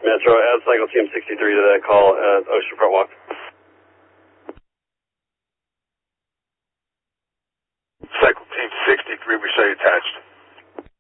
Metro, add Cycle Team 63 to that call at Oceanfront Walk. Cycle Team 63, we show you attached.